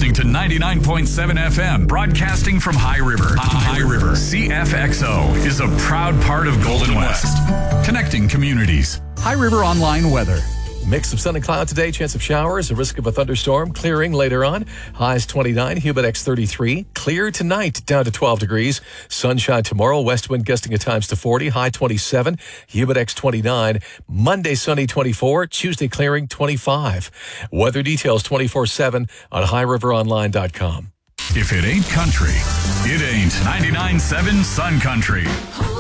listening to 99.7 FM, broadcasting from High River. High River CFXO is a proud part of Golden West, connecting communities. High River Online weather. Mix of sun and cloud today, chance of showers, a risk of a thunderstorm, clearing later on. Highs 29, Humidex 33. Clear tonight, down to 12 degrees. Sunshine tomorrow, west wind gusting at times to 40, high 27, Humidex 29. Monday sunny 24, Tuesday clearing 25. Weather details 24/7 on highriveronline.com. If it ain't country, it ain't 99.7 Sun Country.